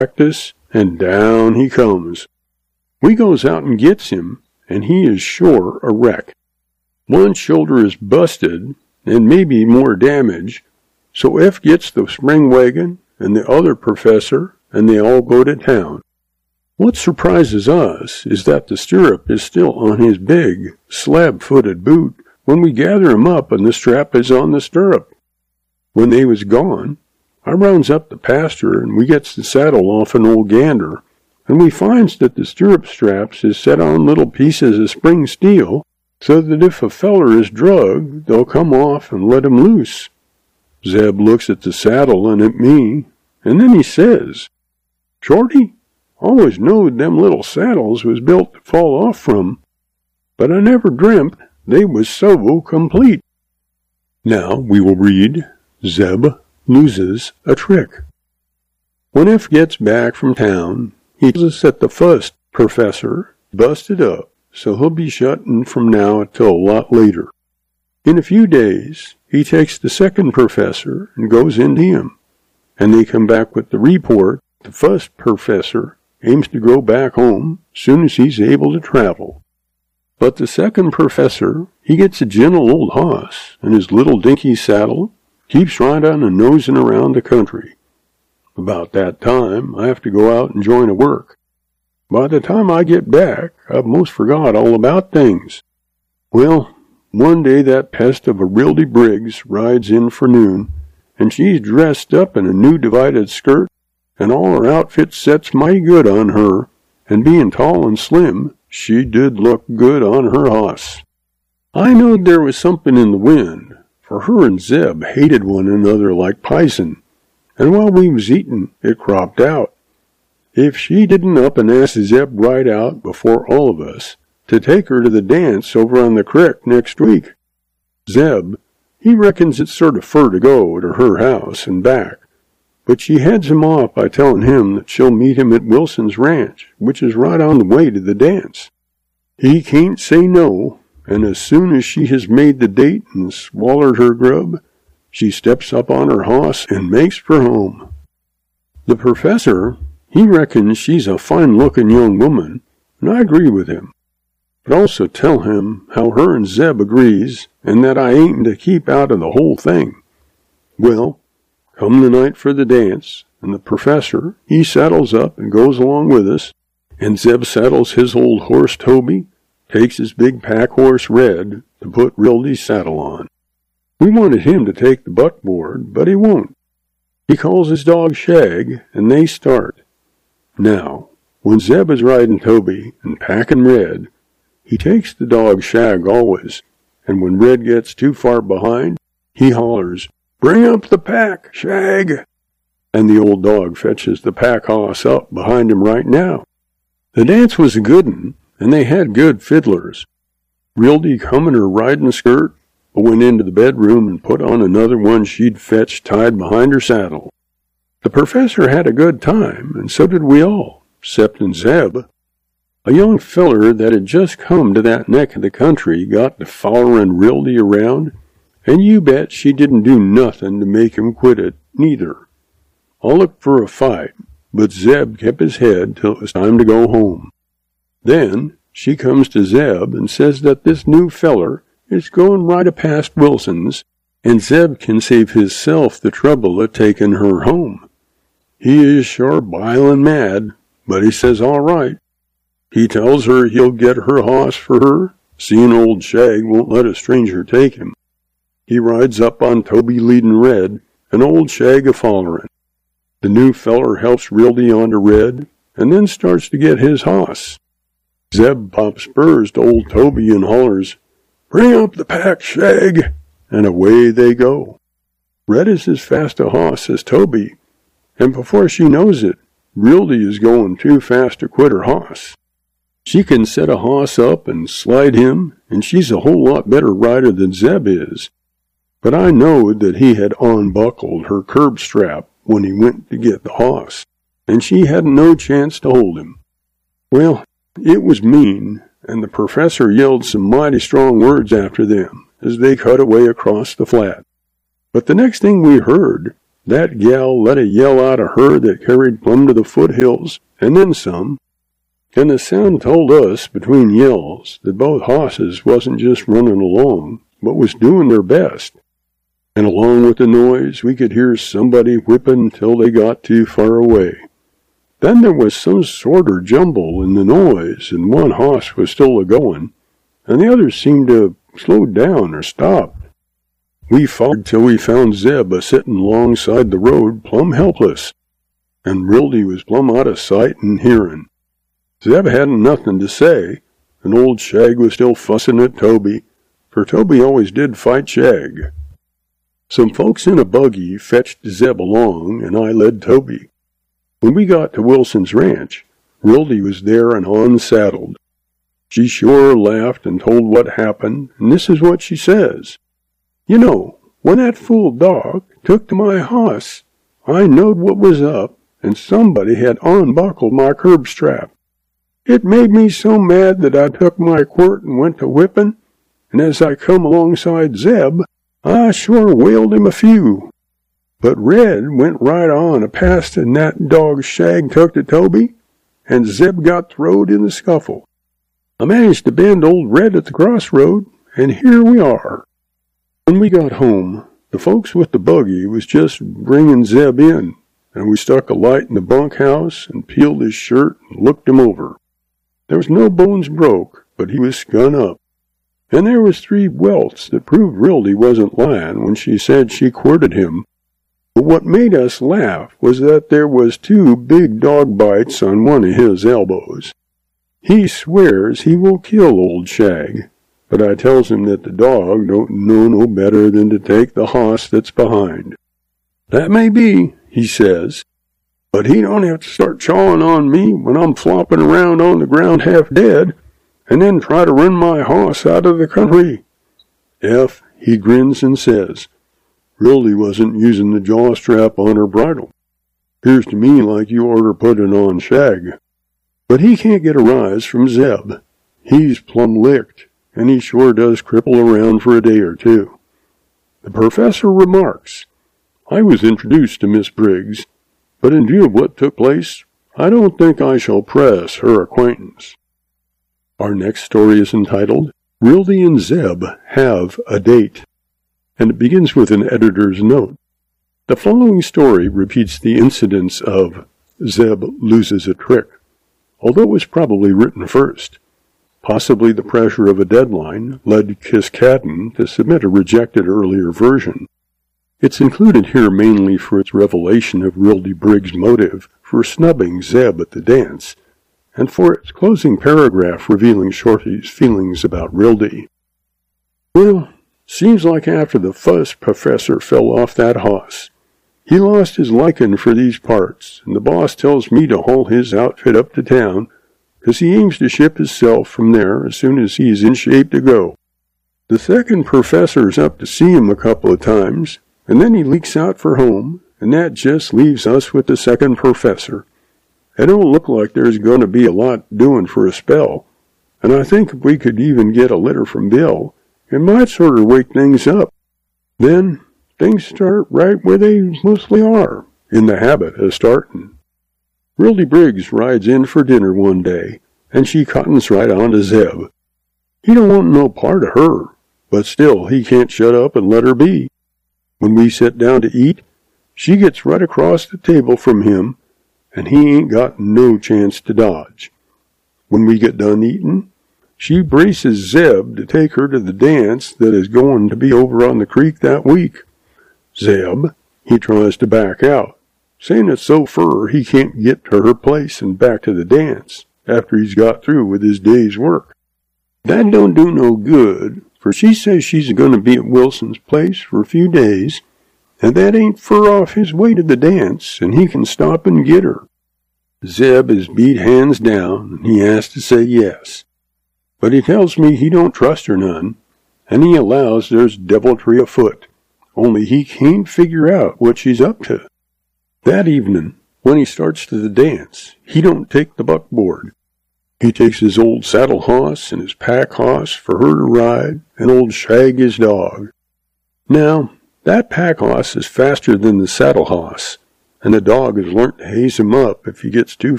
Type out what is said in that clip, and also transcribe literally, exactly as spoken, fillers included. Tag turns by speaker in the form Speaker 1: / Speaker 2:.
Speaker 1: practice, and down he comes. We goes out and gets him, and he is sure a wreck. One shoulder is busted, and maybe more damage, so F gets the spring wagon and the other professor, and they all go to town. What surprises us is that the stirrup is still on his big, slab-footed boot when we gather him up and the strap is on the stirrup. When they was gone, I rounds up the pasture and we gets the saddle off an old gander, and we finds that the stirrup straps is set on little pieces of spring steel, so that if a feller is drugged, they'll come off and let him loose. Zeb looks at the saddle and at me, and then he says, "Shorty, always knowed them little saddles was built to fall off from, but I never dreamt they was so complete." Now we will read Zeb Loses a Trick. When F gets back from town, he tells us that the first professor busted up, so he'll be shutting from now till a lot later. In a few days, he takes the second professor and goes into him, and they come back with the report. The first professor aims to go back home soon as he's able to travel. But the second professor, he gets a gentle old hoss, and his little dinky saddle keeps right on and nosing around the country. About that time, I have to go out and join a work. By the time I get back, I've most forgot all about things. Well, one day that pest of a Rildy Briggs rides in for noon, and she's dressed up in a new divided skirt, and all her outfit sets mighty good on her, and being tall and slim, she did look good on her hoss. I knowed there was something in the wind, for her and Zeb hated one another like pison, and while we was eating, it cropped out. If she didn't up and ask Zeb right out before all of us to take her to the dance over on the crick next week. Zeb, he reckons it's sort of fur to go to her house and back, but she heads him off by telling him that she'll meet him at Wilson's ranch, which is right on the way to the dance. He can't say no, and as soon as she has made the date and swallered her grub, she steps up on her hoss and makes for home. The professor, he reckons she's a fine-looking young woman, and I agree with him, but also tell him how her and Zeb agrees, and that I ain't to keep out of the whole thing. Well, come the night for the dance, and the professor, he saddles up and goes along with us, and Zeb saddles his old horse Toby, takes his big pack horse Red to put Rildy's saddle on. We wanted him to take the buckboard, but he won't. He calls his dog Shag, and they start. Now, when Zeb is riding Toby and packing Red, he takes the dog Shag always, and when Red gets too far behind, he hollers, "Bring up the pack, Shag!" And the old dog fetches the pack hoss up behind him right now. The dance was a good un, and they had good fiddlers. Rildy come in her riding skirt, but went into the bedroom and put on another one she'd fetched tied behind her saddle. The professor had a good time, and so did we all, exceptin' Zeb. A young feller that had just come to that neck of the country got to follerin' Rildy around, and you bet she didn't do nothin' to make him quit it, neither. I looked for a fight, but Zeb kept his head till it was time to go home. Then she comes to Zeb and says that this new feller is going right a past Wilson's, and Zeb can save hisself the trouble of taking her home. He is sure bilin' mad, but he says all right. He tells her he'll get her hoss for her, seeing old Shag won't let a stranger take him. He rides up on Toby leadin' Red, and old Shag a-follerin'. The new feller helps Rildy onto Red, and then starts to get his hoss. Zeb pops spurs to old Toby and hollers, "Bring up the pack, Shag!" and away they go. Red is as fast a hoss as Toby, and before she knows it, Rildy is going too fast to quit her hoss. She can set a hoss up and slide him, and she's a whole lot better rider than Zeb is. But I knowed that he had unbuckled her curb strap when he went to get the hoss, and she hadn't no chance to hold him. Well, it was mean, and the professor yelled some mighty strong words after them as they cut away across the flat. But the next thing we heard, that gal let a yell out of her that carried plumb to the foothills, and then some. And the sound told us, between yells, that both hosses wasn't just running along, but was doing their best. And along with the noise, we could hear somebody whipping till they got too far away. Then there was some sorter jumble in the noise, and one hoss was still a-going, and the others seemed to have slowed down or stopped. We followed till we found Zeb a-sittin' alongside the road, plumb helpless, and Rildy was plumb out of sight and hearin'. Zeb hadn't nothing to say, and old Shag was still fussin' at Toby, for Toby always did fight Shag. Some folks in a buggy fetched Zeb along, and I led Toby. When we got to Wilson's ranch, Rildy was there and unsaddled. She sure laughed and told what happened, and this is what she says. You know, when that fool dog took to my hoss, I knowed what was up, and somebody had unbuckled my curb strap. It made me so mad that I took my quirt and went to whippin', and as I come alongside Zeb, I sure whaled him a few. But Red went right on a past and that dog Shag took to Toby, and Zeb got throwed in the scuffle. I managed to bend old Red at the crossroad, and here we are. When we got home, the folks with the buggy was just bringing Zeb in, and we stuck a light in the bunkhouse and peeled his shirt and looked him over. There was no bones broke, but he was skun up. And there was three welts that proved Rildy wasn't lying when she said she quirted him. But what made us laugh was that there was two big dog bites on one of his elbows. He swears he will kill old Shag, but I tells him that the dog don't know no better than to take the hoss that's behind. That may be, he says, but he don't have to start chawing on me when I'm flopping around on the ground half dead, and then try to run my hoss out of the country. F, he grins and says, Rildy wasn't using the jaw strap on her bridle. Appears to me like you orter put it on Shag. But he can't get a rise from Zeb. He's plumb licked, and he sure does cripple around for a day or two. The professor remarks, I was introduced to Miss Briggs, but in view of what took place, I don't think I shall press her acquaintance. Our next story is entitled, Rildy and Zeb Have a Date, and it begins with an editor's note. The following story repeats the incidents of Zeb Loses a Trick, although it was probably written first. Possibly the pressure of a deadline led Kiskadden to submit a rejected earlier version. It's included here mainly for its revelation of Rildy Briggs' motive for snubbing Zeb at the dance, and for its closing paragraph revealing Shorty's feelings about Rildy. Well, seems like after the fuss professor fell off that hoss, he lost his liking for these parts, and the boss tells me to haul his outfit up to town, 'cause he aims to ship himself from there as soon as he's in shape to go. The second professor's up to see him a couple of times, and then he leaks out for home, and that just leaves us with the second professor. It don't look like there's going to be a lot doing for a spell, and I think if we could even get a letter from Bill, it might sort of wake things up. Then things start right where they mostly are, in the habit of starting. Rildy Briggs rides in for dinner one day, and she cottons right on to Zeb. He don't want no part of her, but still he can't shut up and let her be. When we sit down to eat, she gets right across the table from him, and he ain't got no chance to dodge. When we get done eating, she braces Zeb to take her to the dance that is going to be over on the creek that week. Zeb, he tries to back out, saying it's so fur he can't get to her place and back to the dance after he's got through with his day's work. That don't do no good, for she says she's going to be at Wilson's place for a few days, and that ain't fur off his way to the dance, and he can stop and get her. Zeb is beat hands down, and he has to say yes. But he tells me he don't trust her none, and he allows there's deviltry afoot, only he can't figure out what she's up to. That evening, when he starts to the dance, he don't take the buckboard. He takes his old saddle hoss and his pack hoss for her to ride, and old Shag his dog. Now, That pack hoss is faster than the saddle hoss, and the dog has learnt to haze him up if he gets too